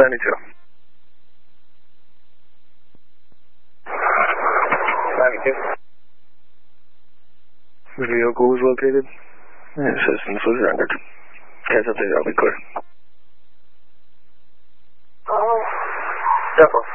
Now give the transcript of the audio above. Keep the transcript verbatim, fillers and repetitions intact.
ninety-two. ninety-two. The vehicle was located. And assistance was rendered. Guys, update, I'll be clear. Oh. Definitely.